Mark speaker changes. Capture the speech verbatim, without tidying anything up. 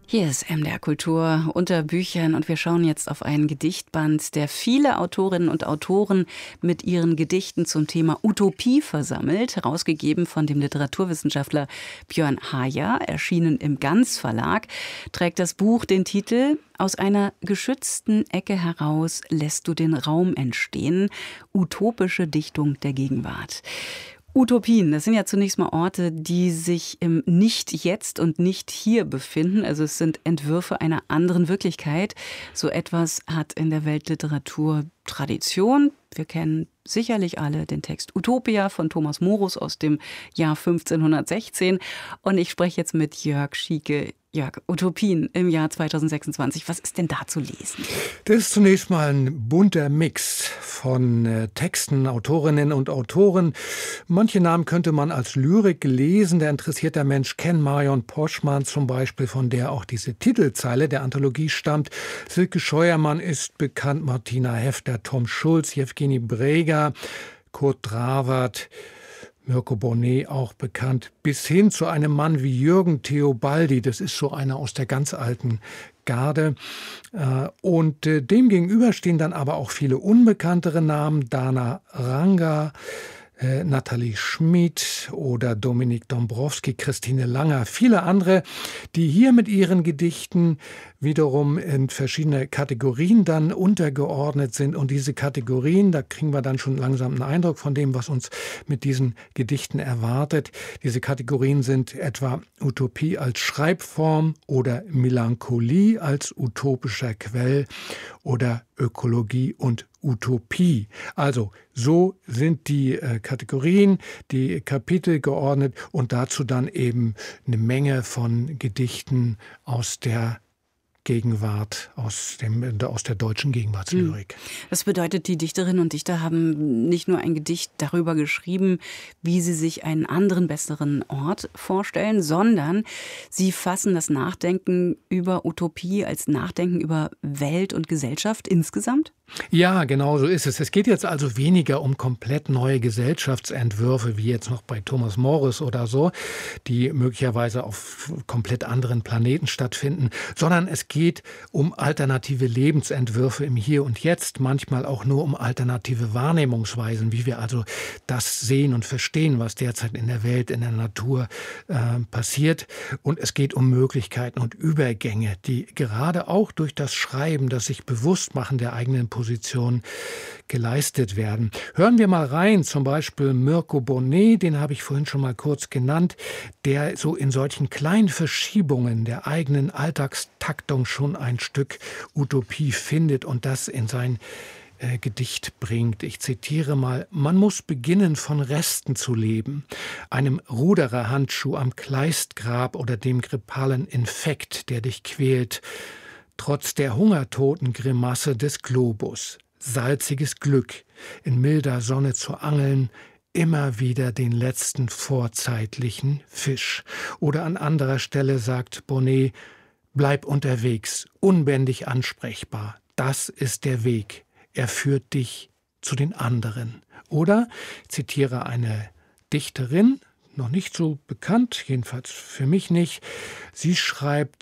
Speaker 1: Hier ist M D R Kultur unter Büchern und wir schauen jetzt auf einen Gedichtband, der viele Autorinnen und Autoren mit ihren Gedichten zum Thema Utopie versammelt, herausgegeben von dem Literaturwissenschaftler Björn Haja, erschienen im Ganz Verlag, trägt das Buch den Titel Aus einer geschützten Ecke heraus lässt du den Raum entstehen, utopische Dichtung der Gegenwart. Utopien, das sind ja zunächst mal Orte, die sich im Nicht-Jetzt und Nicht-Hier befinden. Also es sind Entwürfe einer anderen Wirklichkeit. So etwas hat in der Weltliteratur Tradition. Wir kennen sicherlich alle den Text Utopia von Thomas Morus aus dem Jahr fünfzehnhundertsechzehn. Und ich spreche jetzt mit Jörg Schieke. Jörg, Utopien im Jahr zweitausendsechsundzwanzig, was ist denn da zu lesen?
Speaker 2: Das ist zunächst mal ein bunter Mix von äh, Texten, Autorinnen und Autoren. Manche Namen könnte man als Lyrik lesen. Der interessierte Mensch kennt Marion Poschmann zum Beispiel, von der auch diese Titelzeile der Anthologie stammt. Silke Scheuermann ist bekannt, Martina Hefter, Tom Schulz, Jewgeni Breger, Kurt Dravert, Mirko Bonnet auch bekannt, bis hin zu einem Mann wie Jürgen Theobaldi. Das ist so einer aus der ganz alten Garde. Und dem gegenüber stehen dann aber auch viele unbekanntere Namen. Dana Ranga, Äh, Nathalie Schmid oder Dominik Dombrowski, Christine Langer, viele andere, die hier mit ihren Gedichten wiederum in verschiedene Kategorien dann untergeordnet sind. Und diese Kategorien, da kriegen wir dann schon langsam einen Eindruck von dem, was uns mit diesen Gedichten erwartet. Diese Kategorien sind etwa Utopie als Schreibform oder Melancholie als utopischer Quell oder Ökologie und Utopie. Also so sind die äh, Kategorien, die Kapitel geordnet und dazu dann eben eine Menge von Gedichten aus der Gegenwart, aus, dem, aus der deutschen Gegenwartslyrik.
Speaker 1: Das bedeutet, die Dichterinnen und Dichter haben nicht nur ein Gedicht darüber geschrieben, wie sie sich einen anderen, besseren Ort vorstellen, sondern sie fassen das Nachdenken über Utopie als Nachdenken über Welt und Gesellschaft insgesamt?
Speaker 2: Ja, genau so ist es. Es geht jetzt also weniger um komplett neue Gesellschaftsentwürfe, wie jetzt noch bei Thomas Morus oder so, die möglicherweise auf komplett anderen Planeten stattfinden, sondern es geht um alternative Lebensentwürfe im Hier und Jetzt, manchmal auch nur um alternative Wahrnehmungsweisen, wie wir also das sehen und verstehen, was derzeit in der Welt, in der Natur äh, passiert. Und es geht um Möglichkeiten und Übergänge, die gerade auch durch das Schreiben, das sich Bewusstmachen der eigenen Position geleistet werden. Hören wir mal rein, zum Beispiel Mirko Bonnet, den habe ich vorhin schon mal kurz genannt, der so in solchen kleinen Verschiebungen der eigenen Alltagstaktung schon ein Stück Utopie findet und das in sein äh, Gedicht bringt. Ich zitiere mal: Man muss beginnen, von Resten zu leben, einem Rudererhandschuh am Kleistgrab oder dem grippalen Infekt, der dich quält, trotz der Hungertotengrimasse des Globus. Salziges Glück, in milder Sonne zu angeln, immer wieder den letzten vorzeitlichen Fisch. Oder an anderer Stelle sagt Bonnet: Bleib unterwegs, unbändig ansprechbar. Das ist der Weg. Er führt dich zu den anderen. Oder, ich zitiere eine Dichterin, noch nicht so bekannt, jedenfalls für mich nicht, sie schreibt: